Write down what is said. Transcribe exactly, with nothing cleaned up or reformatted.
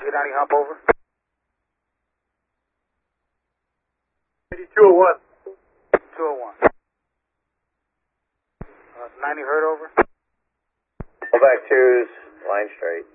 ninety hump over. eighty-two oh one. two oh one. Uh, ninety hurt over. Go back twos, line straight.